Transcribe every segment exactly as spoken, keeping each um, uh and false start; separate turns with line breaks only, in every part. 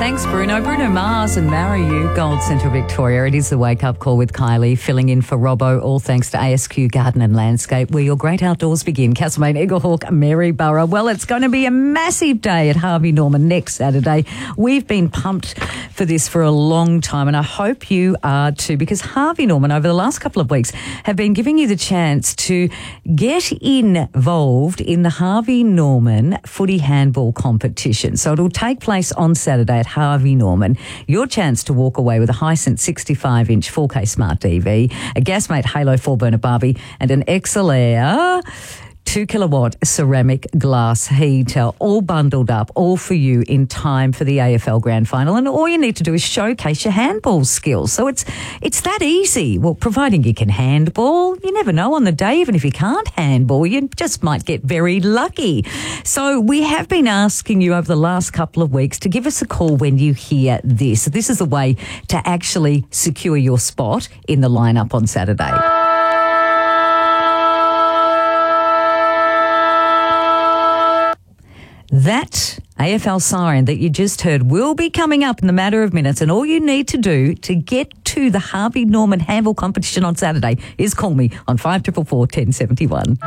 Thanks, Bruno. Bruno Mars and Marry You, Gold Central Victoria. It is the wake-up call with Kylie, filling in for Robbo, all thanks to A S Q Garden and Landscape, where your great outdoors begin. Castlemaine, Eaglehawk, Maryborough. Well, it's going to be a massive day at Harvey Norman next Saturday. We've been pumped for this for a long time, and I hope you are too, because Harvey Norman, over the last couple of weeks, have been giving you the chance to get involved in the Harvey Norman footy handball competition. So it'll take place on Saturday at Harvey Norman. Your chance to walk away with a Hisense sixty-five inch four K Smart T V, a Gasmate Halo four burner Barbie, and an X L R two kilowatt ceramic glass heater, all bundled up, all for you in time for the A F L Grand Final. And all you need to do is showcase your handball skills. So it's it's that easy. Well, providing you can handball, you never know on the day, even if you can't handball, you just might get very lucky. So we have been asking you over the last couple of weeks to give us a call when you hear this. This is a way to actually secure your spot in the lineup on Saturday. That A F L siren that you just heard will be coming up in the matter of minutes, and all you need to do to get to the Harvey Norman handball competition on Saturday is call me on five four four, one zero seven one.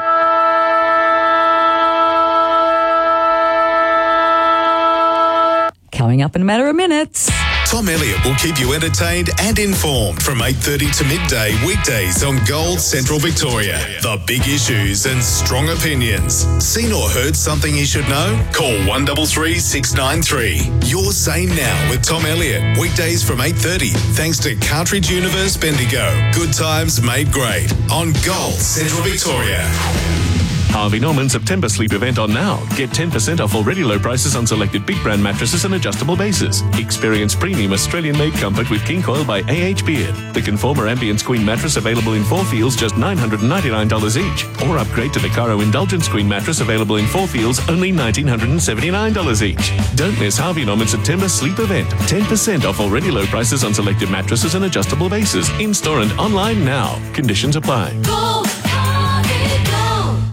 Coming up in a matter of minutes.
Tom Elliott will keep you entertained and informed from eight thirty to midday weekdays on Gold Central Victoria. The big issues and strong opinions. Seen or heard something you should know? Call one three three, six nine three. You're Sane Now with Tom Elliott. Weekdays from eight thirty. Thanks to Cartridge Universe Bendigo. Good times made great on Gold Central Victoria.
Harvey Norman September sleep event on now. Get ten percent off already low prices on selected big brand mattresses and adjustable bases. Experience premium Australian-made comfort with King Coil by A H Beard. The Conformer Ambience Queen mattress available in four feels, just nine hundred ninety-nine dollars each. Or upgrade to the Caro Indulgence Queen mattress available in four feels, only one thousand nine hundred seventy-nine dollars each. Don't miss Harvey Norman September sleep event. ten percent off already low prices on selected mattresses and adjustable bases. In-store and online now. Conditions apply.
Go, Harvey, go.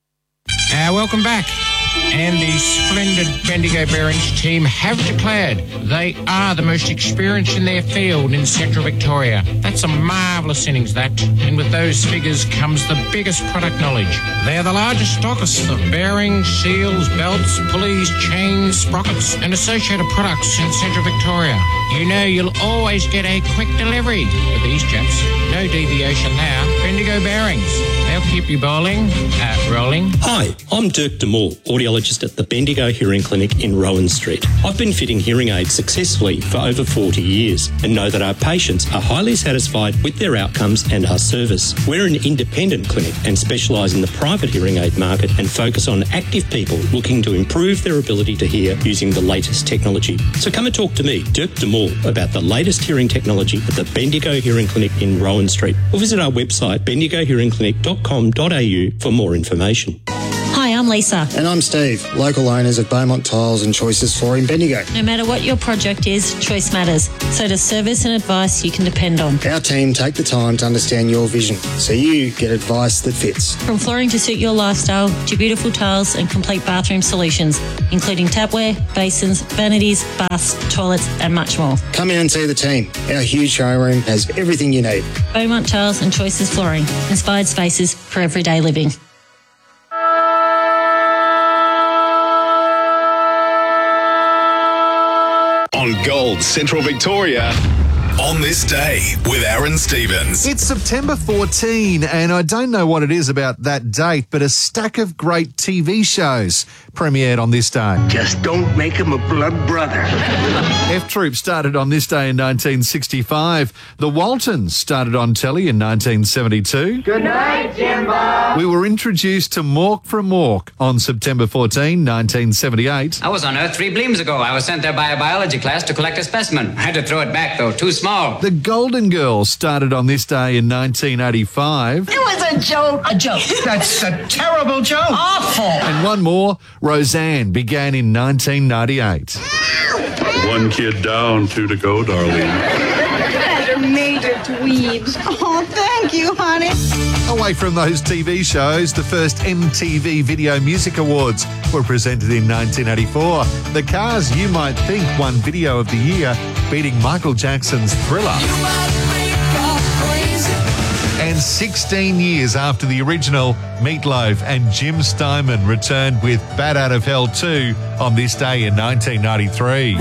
Uh, welcome back. And the splendid Bendigo Bearings team have declared they are the most experienced in their field in Central Victoria. That's a marvellous innings, that. And with those figures comes the biggest product knowledge. They're the largest stockists of bearings, seals, belts, pulleys, chains, sprockets and associated products in Central Victoria. You know you'll always get a quick delivery with these chaps. No deviation there. Bendigo Bearings. They'll keep you bowling, uh, rolling.
Hi, I'm Dirk de Moore, audiologist at the Bendigo Hearing Clinic in Rowan Street. I've been fitting hearing aids successfully for over forty years and know that our patients are highly satisfied with their outcomes and our service. We're an independent clinic and specialise in the private hearing aid market and focus on active people looking to improve their ability to hear using the latest technology. So come and talk to me, Dirk de Moore, about the latest hearing technology at the Bendigo Hearing Clinic in Rowan Street, or visit our website bendigo hearing clinic dot com dot a u for more information.
Hi, I'm Lisa.
And I'm Steve, local owners of Beaumont Tiles and Choices Flooring Bendigo.
No matter what your project is, choice matters. So does service and advice you can depend on.
Our team take the time to understand your vision, so you get advice that fits.
From flooring to suit your lifestyle, to beautiful tiles and complete bathroom solutions, including tapware, basins, vanities, baths, toilets and much more.
Come in and see the team. Our huge showroom has everything you need.
Beaumont Tiles and Choices Flooring. Inspired spaces for everyday living.
On Gold Central Victoria. On this day with Aaron Stevens.
It's September fourteenth, and I don't know what it is about that date, but a stack of great T V shows premiered on this day.
Just don't make him a blood brother.
F Troop started on this day in nineteen sixty-five. The Waltons started on telly in nineteen seventy-two.
Good night, Jimbo.
We were introduced to Mork from Mork on September fourteenth, nineteen seventy-eight.
I was on Earth three bleams ago. I was sent there by a biology class to collect a specimen. I had to throw it back, though. Too small.
The Golden Girls started on this day in nineteen eighty-five.
It was a joke. A joke. That's a terrible joke. Awful.
And one more, Roseanne, began in nineteen ninety-eight.
One kid down, two to go, darling.
Better made it, Tweed. Oh, thank Thank you, honey.
Away from those T V shows, the first M T V Video Music Awards were presented in nineteen eighty-four. The Cars You Might Think won Video of the Year, beating Michael Jackson's Thriller. And sixteen years after the original, Meatloaf and Jim Steinman returned with Bat Out of Hell two on this day in nineteen ninety-three.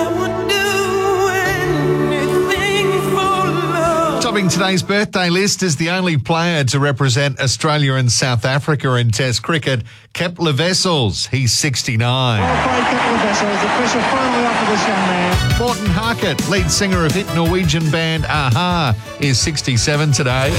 Topping today's birthday list is the only player to represent Australia and South Africa in Test cricket, Kepler Wessels. He's sixty-nine.
Well played, Kepler Wessels. The pressure finally off of this young man.
Morten Harket, lead singer of hit Norwegian band Aha, is sixty-seven today.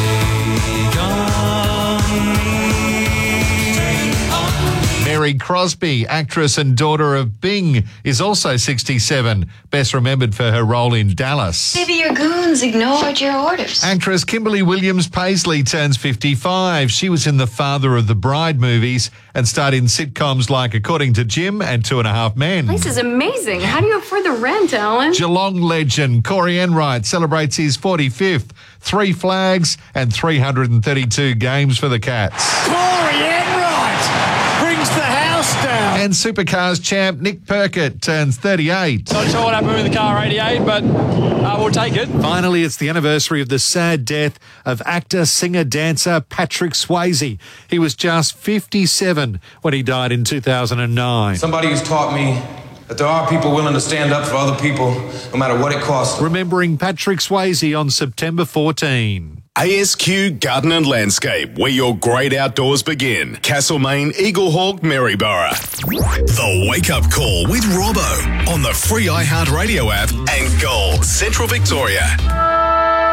Mary Crosby, actress and daughter of Bing, is also sixty-seven, best remembered for her role in Dallas.
Maybe your goons ignored your orders.
Actress Kimberly Williams Paisley turns fifty-five. She was in the Father of the Bride movies and starred in sitcoms like According to Jim and Two and a Half Men.
This is amazing. How do you afford the rent, Alan?
Geelong legend Corey Enright celebrates his forty-fifth. Three flags and three hundred thirty-two games for the Cats.
Corey Enright brings the house down.
And Supercars champ Nick Perkett turns thirty-eight.
Not sure what happened with the car eighty-eight, but uh, we'll take it.
Finally, it's the anniversary of the sad death of actor, singer, dancer Patrick Swayze. He was just fifty-seven when he died in two thousand nine.
Somebody who's taught me that there are people willing to stand up for other people, no matter what it costs.
Remembering Patrick Swayze on September fourteenth.
A S Q Garden and Landscape, where your great outdoors begin. Castlemaine, Eaglehawk, Maryborough. The Wake Up Call with Robbo on the free iHeartRadio app and Gold Central Victoria.